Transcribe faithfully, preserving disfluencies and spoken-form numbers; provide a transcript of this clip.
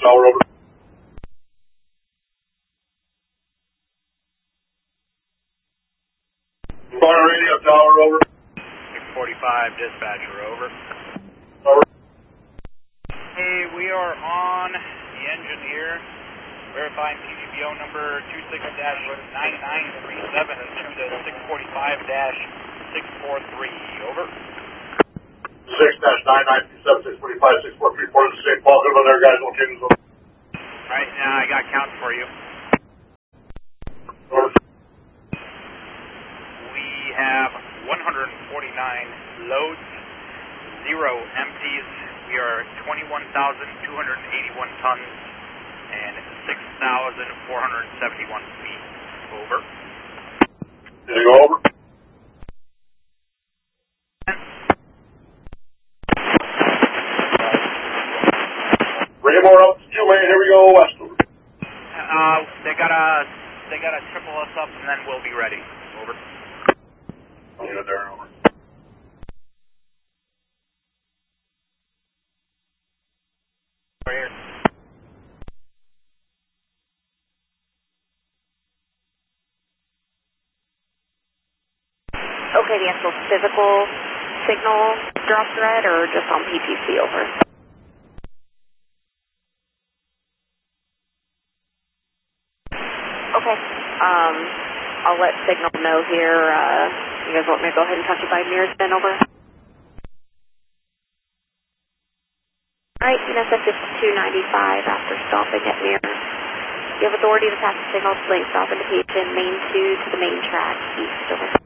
Tower, over. Corner radio tower, over. six forty-five, dispatcher, over. Over. Hey, we are on the engine here, verifying P G B O number two six nine nine three seven to the six forty-five six four three, over. six nine nine two seven six forty-five six four three, report to Saint Paul. Good one there, guys. Locations. Right now, I got counts for you. Over. We have one hundred forty-nine loads, zero empties. We are twenty-one thousand two hundred eighty-one tons and six thousand four hundred seventy-one feet. Over. Did you go over? Raymore up to two lane. Here we go, west. Uh, they gotta, they gotta triple us up and then we'll be ready. Over. Oh, yeah, there, over. Right here. Okay, the actual physical signal dropped red or just on P T C, over? Okay, um, I'll let signal know here. Uh, you guys want me to go ahead and touch it by mirrors then, over? Alright, N S F fifty-two ninety-five after stopping at mirrors. You have authority to pass the signal to link stop indication main two to the main track east, over.